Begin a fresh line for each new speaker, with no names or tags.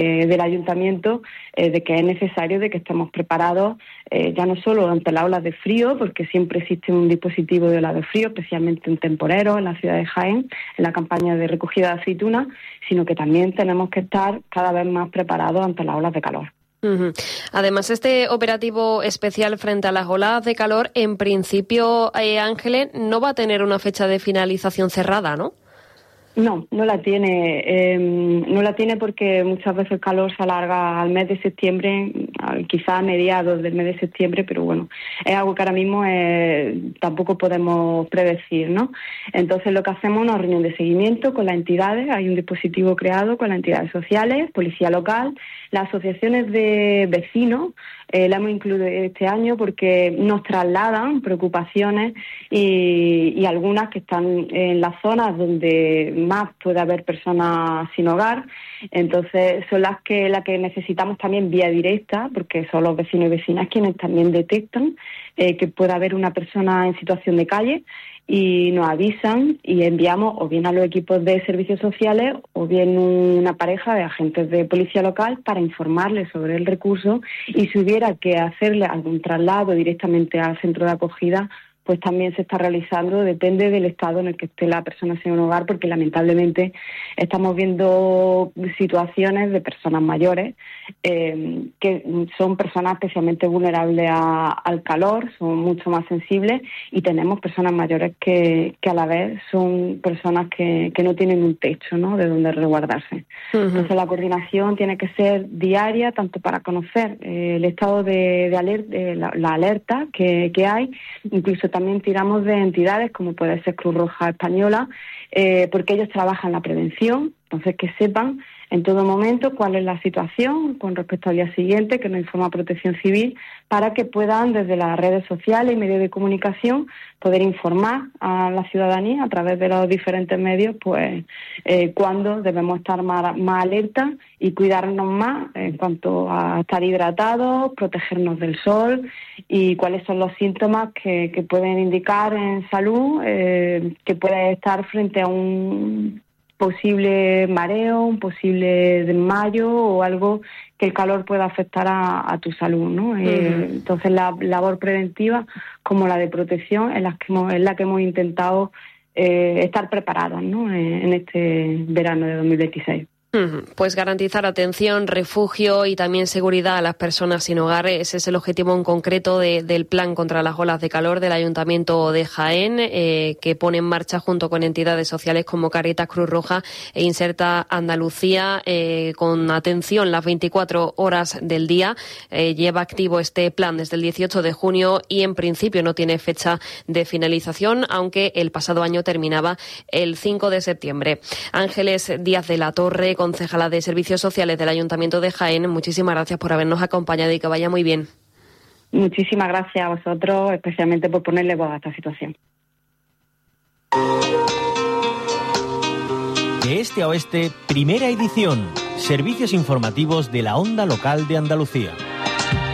del ayuntamiento de que es necesario de que estemos preparados ya no solo ante las olas de frío, porque siempre existe un dispositivo de olas de frío, especialmente en temporeros en la ciudad de Jaén, en la campaña de recogida de aceitunas, sino que también tenemos que estar cada vez más preparados ante las olas de calor.
Además, este operativo especial frente a las olas de calor, en principio, Ángeles, no va a tener una fecha de finalización cerrada, ¿no?
No la tiene. No la tiene porque muchas veces el calor se alarga al mes de septiembre, quizá a mediados del mes de septiembre, pero bueno, es algo que ahora mismo tampoco podemos predecir, ¿no? Entonces lo que hacemos es una reunión de seguimiento con las entidades, hay un dispositivo creado con las entidades sociales, policía local, las asociaciones de vecinos, la hemos incluido este año porque nos trasladan preocupaciones y algunas que están en las zonas donde más puede haber personas sin hogar. Entonces son las que necesitamos también vía directa, porque son los vecinos y vecinas quienes también detectan que puede haber una persona en situación de calle y nos avisan y enviamos o bien a los equipos de servicios sociales o bien una pareja de agentes de policía local para informarles sobre el recurso, y si hubiera que hacerle algún traslado directamente al centro de acogida, pues también se está realizando, depende del estado en el que esté la persona sin un hogar, porque lamentablemente estamos viendo situaciones de personas mayores que son personas especialmente vulnerables al calor, son mucho más sensibles, y tenemos personas mayores que a la vez son personas que no tienen un techo, ¿no?, de donde resguardarse. Entonces la coordinación tiene que ser diaria, tanto para conocer el estado de alerta, la alerta que hay, incluso también tiramos de entidades como puede ser Cruz Roja Española, porque ellos trabajan la prevención, entonces que sepan en todo momento cuál es la situación con respecto al día siguiente, que nos informa Protección Civil, para que puedan desde las redes sociales y medios de comunicación poder informar a la ciudadanía a través de los diferentes medios, pues cuándo debemos estar más alerta y cuidarnos más en cuanto a estar hidratados, protegernos del sol, y cuáles son los síntomas que pueden indicar en salud que puede estar frente a un posible mareo, un posible desmayo o algo que el calor pueda afectar a tu salud, ¿no? Entonces la labor preventiva como la de protección es la que hemos intentado estar preparados, ¿no?, en este verano de 2026.
Pues garantizar atención, refugio y también seguridad a las personas sin hogar. Ese es el objetivo en concreto del plan contra las olas de calor del Ayuntamiento de Jaén, que pone en marcha junto con entidades sociales como Cáritas, Cruz Roja e Inserta Andalucía, con atención las 24 horas del día. Lleva activo este plan desde el 18 de junio y en principio no tiene fecha de finalización, aunque el pasado año terminaba el 5 de septiembre. Ángeles Díaz de la Torre, concejala de Servicios Sociales del Ayuntamiento de Jaén, muchísimas gracias por habernos acompañado y que vaya muy bien.
Muchísimas gracias a vosotros, especialmente por ponerle voz a esta situación.
De este a oeste, primera edición. Servicios informativos de la Onda Local de Andalucía.